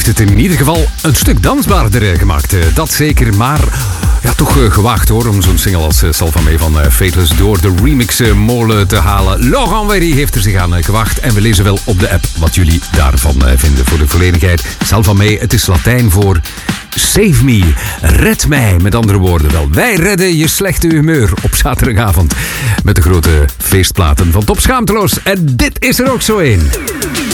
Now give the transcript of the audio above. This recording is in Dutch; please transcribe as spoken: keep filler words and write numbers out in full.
heeft het in ieder geval een stuk dansbaarder gemaakt. Dat zeker, maar ja, toch gewaagd hoor, om zo'n single als Sal van Mee van Fateless door de remix-molen te halen. Laurent Weiry heeft er zich aan gewacht en we lezen wel op de app wat jullie daarvan vinden. Voor de volledigheid, Sal van Mee, het is Latijn voor Save me, red mij. Met andere woorden wel, wij redden je slechte humeur op zaterdagavond met de grote feestplaten van Top Schaamteloos. En dit is er ook zo een.